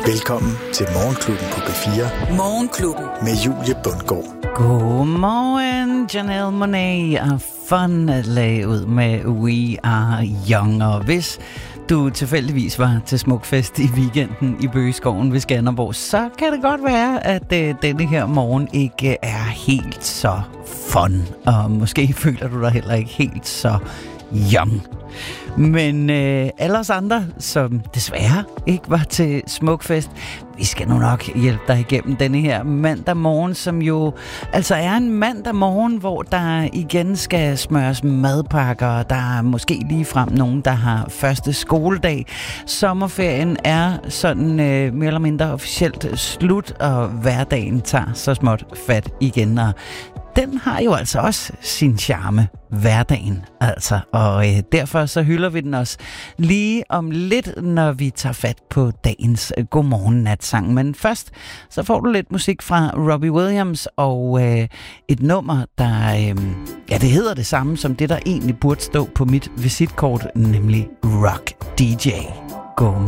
Velkommen til Morgenklubben på B4. Morgenklubben. Med Julie Bundgaard. Godmorgen, Janelle Monáe og Fun lagde ud med We Are Young. Og hvis du tilfældigvis var til Smukfest i weekenden i Bøgeskoven ved Skanderborg, så kan det godt være, at denne her morgen ikke er helt så fun. Og måske føler du dig heller ikke helt så young. Men alle os andre, som desværre ikke var til Smukfest, vi skal nu nok hjælpe dig igennem denne her mandag morgen, som jo altså er en mandag morgen, hvor der igen skal smøres madpakker. Der er måske ligefrem nogen, der har første skoledag. Sommerferien er sådan mere eller mindre officielt slut, og hverdagen tager så småt fat igen. Og den har jo altså også sin charme, hverdagen altså. Og derfor så hylder vi den også lige om lidt, når vi tager fat på dagens Godmorgen-natsang. Men først så får du lidt musik fra Robbie Williams og et nummer, der det hedder det samme som det, der egentlig burde stå på mit visitkort, nemlig Rock DJ. Godmorgen.